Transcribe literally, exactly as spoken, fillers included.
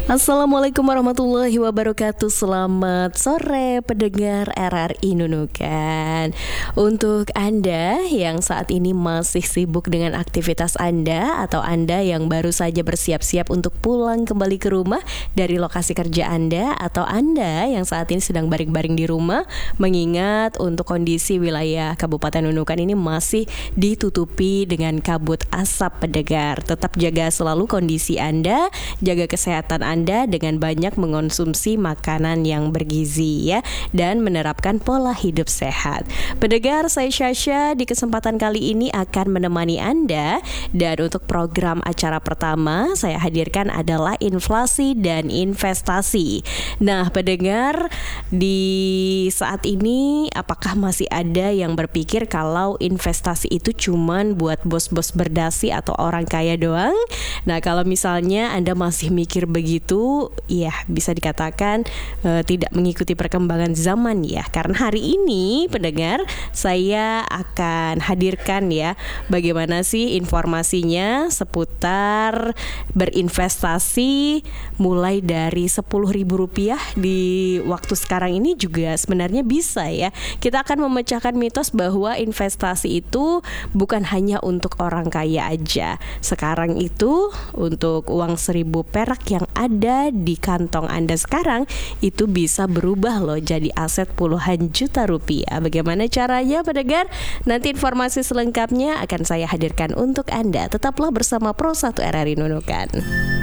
Assalamualaikum warahmatullahi wabarakatuh. Selamat sore pendengar R R I Nunukan. Untuk Anda yang saat ini masih sibuk dengan aktivitas Anda, atau Anda yang baru saja bersiap-siap untuk pulang kembali ke rumah dari lokasi kerja Anda, atau Anda yang saat ini sedang baring-baring di rumah, mengingat untuk kondisi wilayah Kabupaten Nunukan ini masih ditutupi dengan kabut asap pendengar. Tetap jaga selalu kondisi Anda, jaga kesehatan Anda Anda dengan banyak mengonsumsi makanan yang bergizi ya, dan menerapkan pola hidup sehat. Pendengar, saya Syasha di kesempatan kali ini akan menemani Anda, dan untuk program acara pertama saya hadirkan adalah inflasi dan investasi. Nah, pendengar, di saat ini apakah masih ada yang berpikir kalau investasi itu cuman buat bos-bos berdasi atau orang kaya doang? Nah, kalau misalnya Anda masih mikir begitu, itu ya bisa dikatakan uh, tidak mengikuti perkembangan zaman ya. Karena hari ini pendengar, saya akan hadirkan ya bagaimana sih informasinya seputar berinvestasi mulai dari sepuluh ribu rupiah di waktu sekarang ini juga sebenarnya bisa ya. Kita akan memecahkan mitos bahwa investasi itu bukan hanya untuk orang kaya aja. Sekarang itu untuk uang seribu perak yang ada ada di kantong Anda sekarang itu bisa berubah loh jadi aset puluhan juta rupiah. Bagaimana caranya pendengar? Nanti informasi selengkapnya akan saya hadirkan untuk Anda. Tetaplah bersama Pro satu R R I Nunukan.